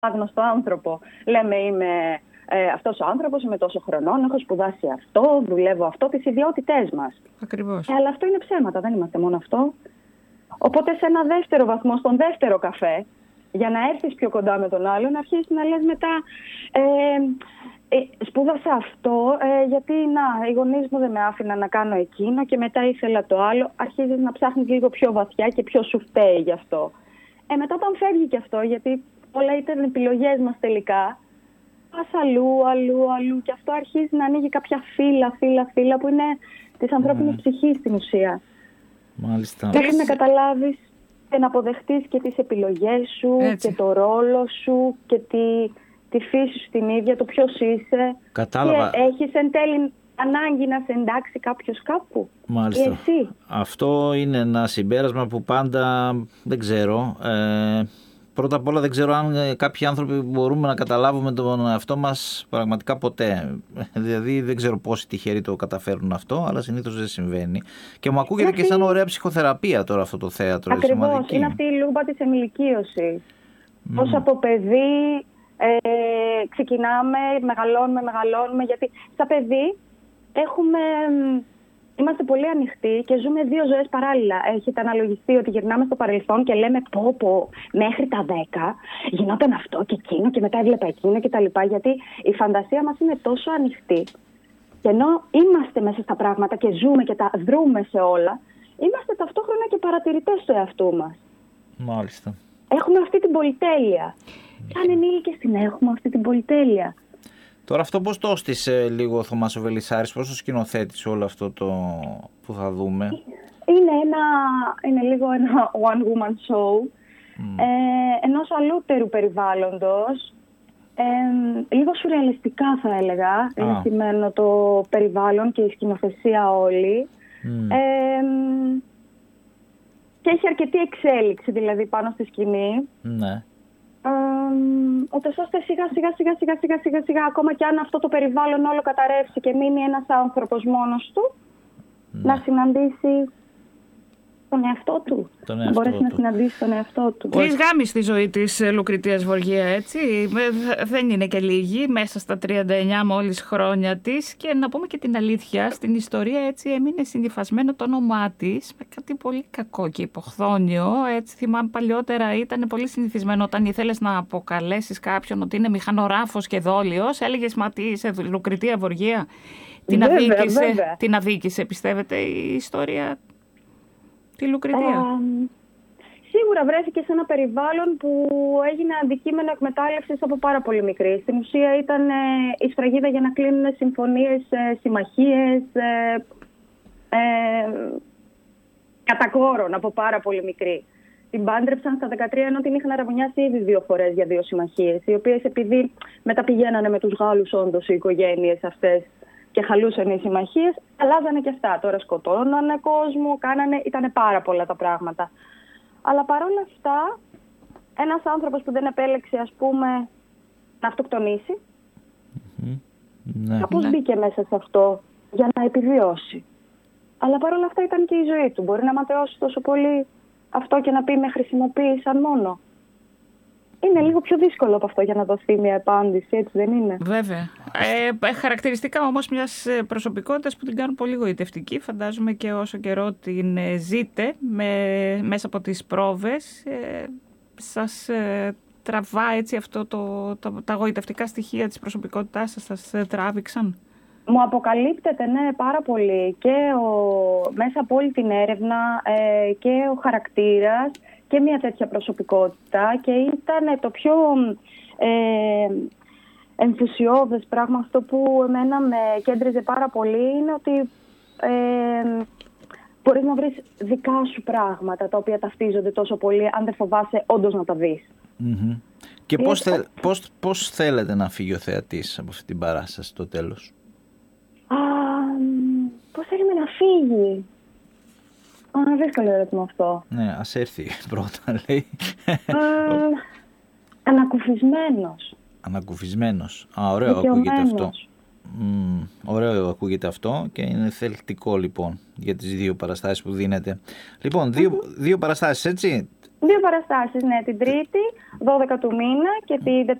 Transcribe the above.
άγνωστο άνθρωπο. Λέμε αυτός ο άνθρωπος, είμαι τόσο χρονών, έχω σπουδάσει αυτό, δουλεύω αυτό, τις ιδιότητές μας. Ακριβώς. Αλλά αυτό είναι ψέματα, δεν είμαστε μόνο αυτό. Οπότε σε ένα δεύτερο βαθμό, στον δεύτερο καφέ, για να έρθεις πιο κοντά με τον άλλον, αρχίσεις να λες μετά σπούδασα αυτό, γιατί οι γονείς μου δεν με άφηναν να κάνω εκείνο και μετά ήθελα το άλλο. Αρχίζεις να ψάχνεις λίγο πιο βαθιά και πιο σου φταίει γι' αυτό. Μετά όταν φεύγει και αυτό, γιατί όλα ήταν επιλογές μας τελικά, πας αλλού και αυτό αρχίζει να ανοίγει κάποια φύλλα που είναι της ανθρώπινης ψυχής στην ουσία. Μάλιστα. Μέχρι να καταλάβεις και να αποδεχτείς και τις επιλογές σου και το ρόλο σου και τη φύση σου την ίδια, το ποιος είσαι. Κατάλαβα. Και έχεις εν τέλει ανάγκη να σε εντάξει κάποιος κάπου. Μάλιστα. Ή εσύ. Αυτό είναι ένα συμπέρασμα που πάντα δεν ξέρω. Πρώτα απ' όλα δεν ξέρω αν κάποιοι άνθρωποι μπορούμε να καταλάβουμε τον εαυτό μας πραγματικά ποτέ. Δηλαδή δεν ξέρω πόσοι τυχεροί το καταφέρουν αυτό, αλλά συνήθως δεν συμβαίνει. Και μου ακούγεται και σαν ωραία ψυχοθεραπεία τώρα αυτό το θέατρο. Ακριβώς, είναι αυτή η λούμπα της ενηλικίωσης. Πώς από παιδί ξεκινάμε, μεγαλώνουμε, γιατί στα παιδί είμαστε πολύ ανοιχτοί και ζούμε δύο ζωές παράλληλα. Έχετε αναλογιστεί ότι γυρνάμε στο παρελθόν και λέμε πω μέχρι τα 10 γινόταν αυτό και εκείνο και μετά έβλεπα εκείνο κτλ. Γιατί η φαντασία μας είναι τόσο ανοιχτή. Και ενώ είμαστε μέσα στα πράγματα και ζούμε και τα δρούμε σε όλα, είμαστε ταυτόχρονα και παρατηρητές του εαυτού μας. Μάλιστα. Έχουμε αυτή την πολυτέλεια. Σαν ενήλικες την έχουμε αυτή την πολυτέλεια. Τώρα αυτό πώς το έστησε λίγο ο Θωμάς ο Βελισσάρης, πώς το σκηνοθέτησε όλο αυτό το που θα δούμε? Είναι λίγο ένα one woman show ενός αλούτερου περιβάλλοντος, λίγο σουρεαλιστικά θα έλεγα. Είναι στημένο το περιβάλλον και η σκηνοθεσία όλη. Και έχει αρκετή εξέλιξη δηλαδή πάνω στη σκηνή. Ναι. Ούτως ώστε σιγά ακόμα και αν αυτό το περιβάλλον όλο καταρρεύσει και μείνει ένας άνθρωπος μόνος του, να συναντήσει τον εαυτό του. Να μπορέσει να συναντήσει τον εαυτό του. 3 γάμοι στη ζωή της Λουκριτίας Βοργία, έτσι. Δεν είναι και λίγοι, μέσα στα 39 μόλις χρόνια της. Και να πούμε και την αλήθεια, στην ιστορία έτσι έμεινε συνυφασμένο το όνομά της με κάτι πολύ κακό και υποχθόνιο. Έτσι θυμάμαι παλιότερα ήταν πολύ συνηθισμένο όταν ήθελες να αποκαλέσεις κάποιον ότι είναι μηχανογράφος και δόλιος. Έλεγες μα τι είσαι Λουκριτία Βοργία. Την αδίκησε, πιστεύετε, η ιστορία τη Λουκριτία? Σίγουρα βρέθηκε σε ένα περιβάλλον που έγινε αντικείμενο εκμετάλλευσης από πάρα πολύ μικρή. Στην ουσία ήταν η σφραγίδα για να κλείνουν συμφωνίες, συμμαχίες, κατά κόρον από πάρα πολύ μικρή. Την πάντρεψαν στα 13 ενώ την είχαν αραβωνιάσει ήδη 2 φορές για 2 συμμαχίες, οι οποίες επειδή μετά πηγαίνανε με τους Γάλλους όντως οι οικογένειες αυτές και χαλούσαν οι συμμαχίες, αλλάζανε και αυτά. Τώρα σκοτώνανε κόσμο, ήταν πάρα πολλά τα πράγματα. Αλλά παρόλα αυτά, ένας άνθρωπος που δεν επέλεξε, ας πούμε, να αυτοκτονήσει, κάπως μπήκε μέσα σε αυτό για να επιβιώσει. Αλλά παρόλα αυτά ήταν και η ζωή του. Μπορεί να ματαιώσει τόσο πολύ αυτό και να πει με χρησιμοποίησαν μόνο. Είναι λίγο πιο δύσκολο από αυτό για να δοθεί μια απάντηση, έτσι δεν είναι? Βέβαια. Χαρακτηριστικά όμως μιας προσωπικότητας που την κάνουν πολύ γοητευτική. Φαντάζομαι και όσο καιρό την ζείτε μέσα από τις πρόβες, σας τραβά έτσι αυτό τα γοητευτικά στοιχεία της προσωπικότητάς σας τράβηξαν? Μου αποκαλύπτεται, ναι, πάρα πολύ και μέσα από όλη την έρευνα και ο χαρακτήρας και μια τέτοια προσωπικότητα, και ήταν το πιο ενθουσιώδες πράγμα, αυτό που εμένα με κέντριζε πάρα πολύ, είναι ότι μπορείς να βρεις δικά σου πράγματα τα οποία ταυτίζονται τόσο πολύ, αν δεν φοβάσαι όντως να τα δεις. Mm-hmm. Και πώς θέλετε να φύγει ο θεατής από αυτή την παράσταση στο τέλος? Πώς θέλουμε να φύγει? Δύσκολο ερώτημα αυτό. Ναι, ας έρθει πρώτα, λέει. Ανακουφισμένος. Ανακουφισμένος. Ωραίο ακούγεται αυτό. Ωραίο ακούγεται αυτό και είναι θελκτικό λοιπόν για τις 2 παραστάσεις που δίνετε. Λοιπόν, δύο παραστάσεις, έτσι. 2 παραστάσεις, ναι, την Τρίτη, 12 του μήνα, και την